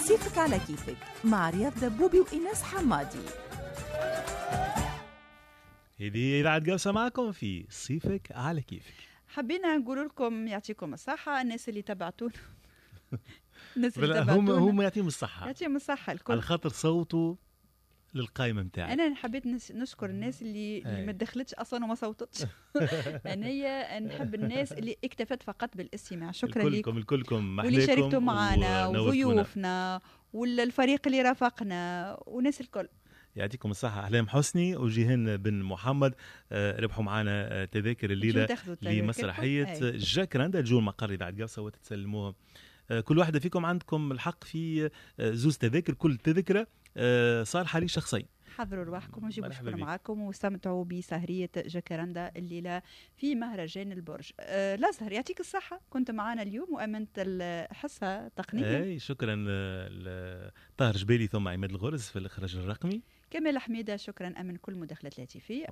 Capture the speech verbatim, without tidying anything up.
صيفك على كيفك مع رياض دبوبي وإيناس حمادي. هذه إذاعة قوسة معكم في صيفك على كيفك. حبينا نقول لكم يعطيكم الصحة الناس اللي تبعتونا الناس اللي تبعتونا هم هم يعطيهم الصحة يعطيهم الصحة الكل على خاطر صوتوا للقائمة متاعي. أنا حبيت نشكر الناس اللي, اللي ما دخلتش أصلا وما صوتتش. أنا نحب الناس اللي اكتفت فقط بالاستماع. شكرا لكم الكلكم واللي شاركتوا معنا وضيوفنا والفريق اللي رافقنا والناس الكل. يعطيكم الصحة. أحلام حسني وجيهان بن محمد آه ربحوا معنا آه تذاكر الليلة لمسرحية جاكراندا الجو المقر إذاعة قوسة وتتسلموها. آه كل واحدة فيكم عندكم الحق في آه زوز تذاكر، كل تذكرة آه صالحة لي شخصيا. حضروا رواحكم وجيبوا شكرا معاكم واستمتعوا بسهرية جاكراندا الليلة في مهرجان البرج. أه الأزهر يعطيك الصحة، كنت معنا اليوم وأمنت الحصة التقنية. أي شكرا لطاهر جبالي ثم عماد الغرز في الإخراج الرقمي. كمال حميدة شكرا أمن كل مداخلات الهاتفية.